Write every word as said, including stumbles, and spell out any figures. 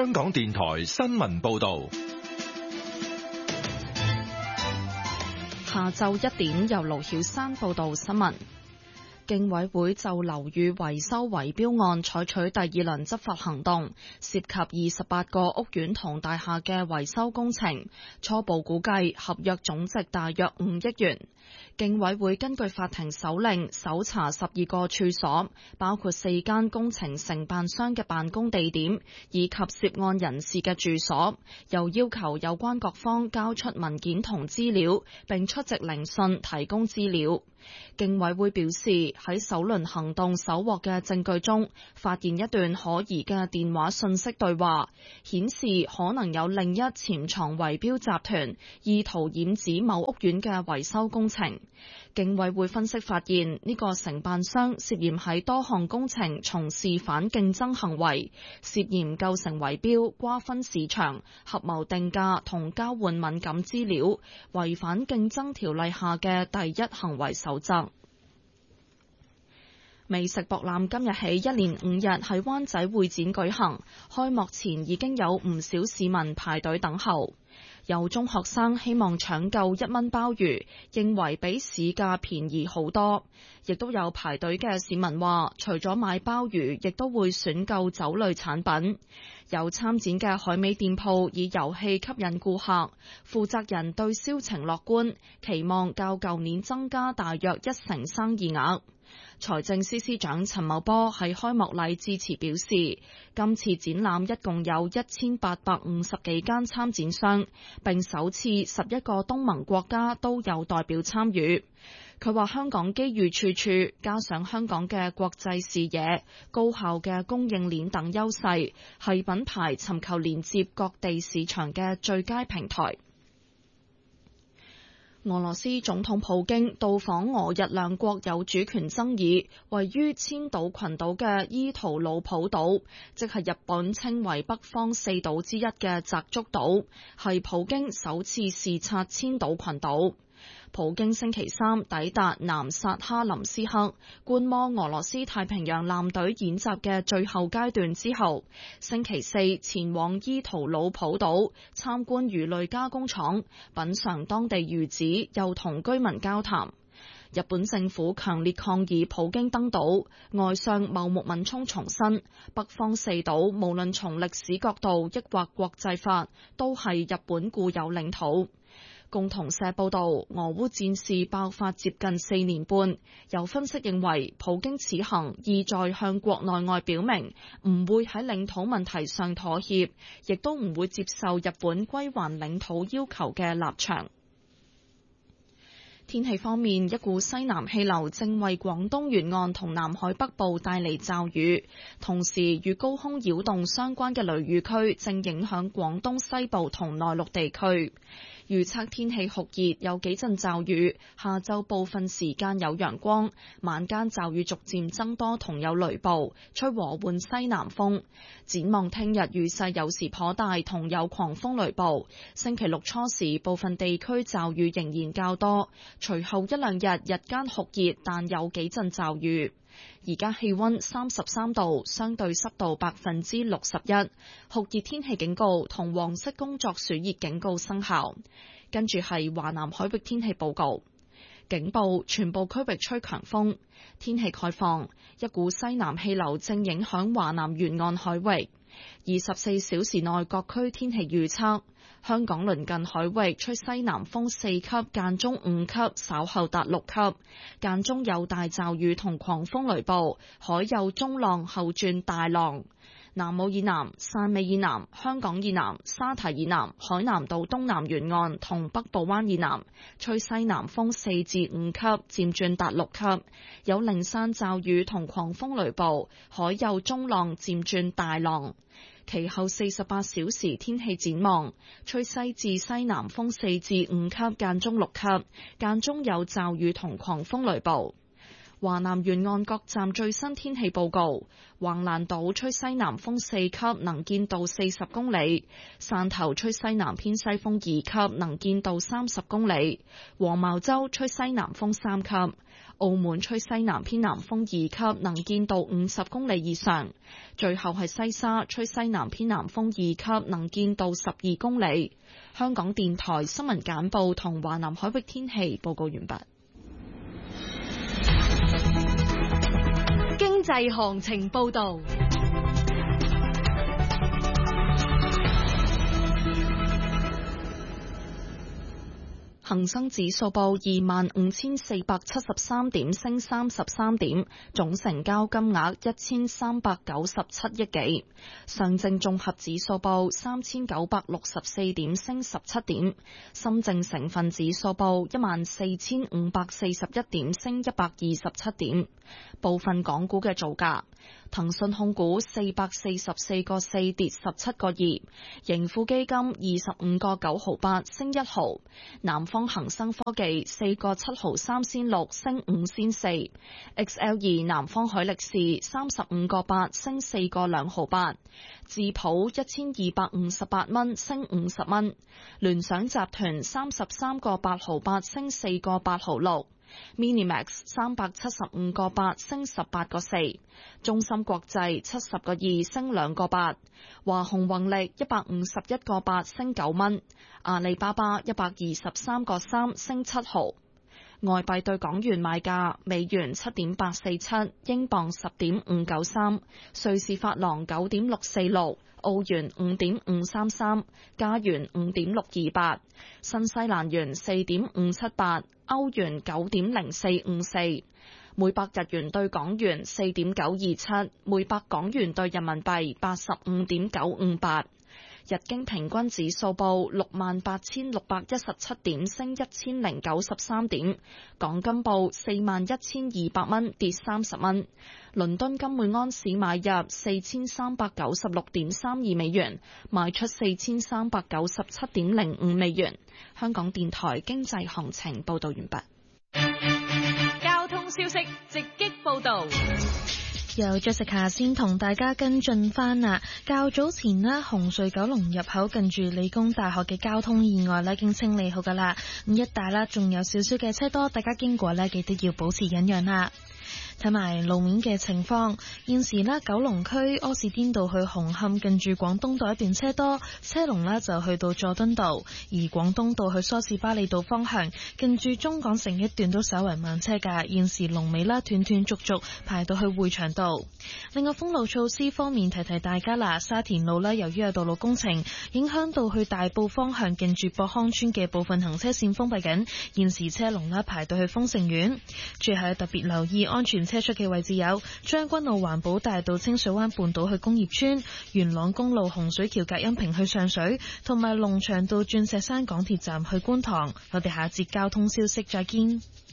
香港電台新聞報道。 下晝一點，由盧曉珊報道新聞。競委會就樓宇維修圍標案採取第二輪執法行動，涉及二十八個屋苑同大廈嘅維修工程，初步估計合約總值大約五億元。競委會根據法庭手令搜查十二個處所，包括四間工程承辦商嘅辦公地點以及涉案人士嘅住所，又要求有關各方交出文件同資料，並出席聆訊提供資料。競委會表示，喺首輪行動搜獲嘅證據中，發現一段可疑嘅電話訊息對話，顯示可能有另一潛藏圍標集團意圖染指某屋苑嘅維修工程。競委會分析發現，呢個承辦商涉嫌喺多項工程從事反競爭行為，涉嫌構成圍標、瓜分市場、合謀定價同交換敏感資料，違反競爭條例下嘅第一行為守則。美食博覽今日起一連五日喺灣仔會展舉行，開幕前已經有唔少市民排隊等候。有中學生希望搶購一蚊鮑魚，認為比市價便宜好多。亦都有排隊嘅市民話，除咗買鮑魚，亦都會選購酒類產品。有參展嘅海味店鋪以遊戲吸引顧客，負責人對銷情樂觀，期望較舊年增加大約一成生意額。財政司司長陳茂波喺開幕禮致辭表示，今次展覽一共有一千八百五十幾間參展商，並首次十一個東盟國家都有代表參與。佢話香港機遇處處，加上香港嘅國際視野、高效嘅供應鏈等優勢，係品牌尋求連接各地市場嘅最佳平台。俄羅斯總統普京到訪俄日兩國有主權爭議位於千島群島嘅伊圖魯普島，即係日本稱為北方四島之一嘅澤竹島，係普京首次視察千島群島。普京星期三抵達南薩哈林斯克，觀摩俄羅斯太平洋艦隊演習嘅最後階段之後，星期四前往伊圖魯普島參觀魚類加工廠，品嘗當地魚子，又同居民交談。日本政府強烈抗議普京登島，外相茂木敏充重申，北方四島無論從歷史角度抑或國際法，都係日本固有領土。共同社報道，俄烏戰事爆發接近四年半，有分析認為，普京此行意在向國內外表明唔會喺領土問題上妥協，亦都唔會接受日本歸還領土要求嘅立場。天氣方面，一股西南氣流正為廣東沿岸同南海北部帶嚟驟雨，同時與高空擾動相關嘅雷雨區正影響廣東西部同內陸地區。預測天氣酷熱，有幾陣驟雨，下晝部分時間有陽光，晚間驟雨逐漸增多同有雷暴，吹和緩西南風。展望聽日雨勢有時頗大，同有狂風雷暴。星期六初時部分地區驟雨仍然較多，隨後一兩日日間酷熱，但有幾陣驟雨。而家氣溫三十三度，相對濕度百分之六十一，酷熱天氣警告同黃色工作暑熱警告生效。跟住係華南海域天氣報告，警報全部區域吹強風，天氣概況，一股西南氣流正影響華南沿岸海域。二十四小時內各區天氣預測，香港鄰近海域吹西南風四級，間中五級，稍後達六級，間中有大驟雨同狂風雷暴，海有中浪後轉大浪。南澳以南、汕尾以南、香港以南、沙堤以南、海南島東南沿岸同北部灣以南，吹西南風四至五級，漸轉達六級，有零散驟雨同狂風雷暴，海有中浪漸轉大浪。其後四十八小時天氣展望，吹西至西南風四至五級，間中六級，間中有驟雨同狂風雷暴。華南沿岸各站最新天氣報告：橫瀾島吹西南風四級，能見度四十公里；汕頭吹西南偏西風二級，能見度三十公里；黃茅洲吹西南風三級； 澳門吹西南偏南風二級，能見度五十公里以上。最後係西沙吹西南偏南風二級，能見度十二公里。香港電台新聞簡報同華南海域天氣報告完畢。 經濟行情報道。 恒生指數報二萬五千四百七十三點，升三十三點，總成交金額一千三百九十七億幾。上證綜合指數報三千九百六十四點，升十七點。深證成分指數報一萬四千五百四十一點，升一百二十七點。部分港股嘅造價：騰訊控股四百四十四個四跌十七個二，盈富基金二十五個九毫八升一毫，南方恒生科技四個七毫三仙六升五仙四 ，X L 二南方海力士三十五個八升四個兩毫八，智普一千二百五十八蚊升五十蚊，聯想集團三十三個八毫八升四個八毫六。Minimax 三百七十五個八升十八個四，中芯國際七十個二升兩個八，華虹宏力一百五十一個八升九蚊，阿里巴巴一百二十三個三升七毫。外幣對港元買價：美元七點八四七，英鎊十點五九三，瑞士法郎九點六四六，澳元五點五三三，加元五點六二八，新西蘭元四點五七八，歐元九點零四五四，每百日元對港元四點九二七，每百港元對人民幣八十五點九五八。日經平均指數報六萬八千六百一十七點，升一千零九十三點。港金報四萬一千二百蚊，跌三十蚊。倫敦金每安士買入四千三百九十六點三二美元，賣出四千三百九十七點零五美元。香港電台經濟行情報道完畢。 交通消息直擊報道。 由 Jessica 先同大家跟進翻啊！較早前呢，紅隧九龍入口近住理工大學嘅交通意外呢已經清理好噶啦，咁一帶啦仲有少少嘅車多，大家經過呢記得要保持忍讓啦。睇埋路面嘅情況，現時呢九龍區柯士甸道去紅磡近住廣東道一段車多，車龍呢就去到佐敦道；而廣東道去梳士巴利道方向近住中港城一段都稍為慢車㗎，現時龍尾啦斷斷續續排到去匯祥道。另外封路措施方面，提提大家啦，沙田路呢由於有道路工程，影響到去大埔方向近住博康村嘅部分行車線封閉緊，現時車龍呢排到去豐盛苑。最後特別留意安全車出嘅位置有將軍澳環保大道清水灣半島去工業村、元朗公路洪水橋隔音屏去上水，同埋龍翔道鑽石山港鐵站去觀塘。我哋下節交通消息再見。